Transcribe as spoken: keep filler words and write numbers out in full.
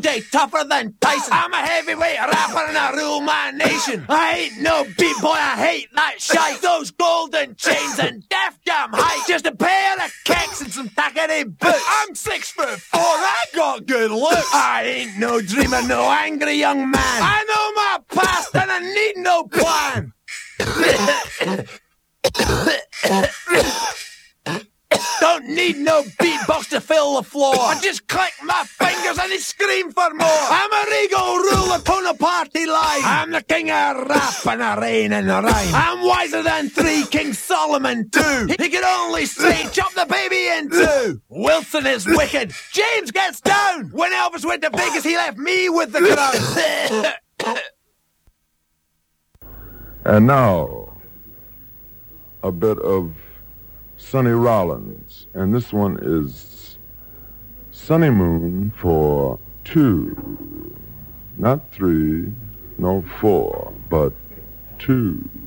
J tougher than Tyson. I'm a heavyweight rapper and I rule my nation. I ain't no beat boy, I hate that shite. Those golden chains and Def Jam height. Just a pair of kicks and some tackety boots. I'm six foot four, I got good looks. I ain't no dreamer, no angry young man. I know my past and I need no plan. Don't need no beatbox to fill the floor. I just click my fingers and they scream for more. I'm a regal ruler, Bonaparte line. I'm the king of rap and I reign in the rhyme. I'm wiser than three, King Solomon too. He could only say chop the baby in two. Wilson is wicked, James gets down. When Elvis went to Vegas, he left me with the crown. And now, a bit of Sonny Rollins, and this one is Sunny Moon for two, not three, no four, but two.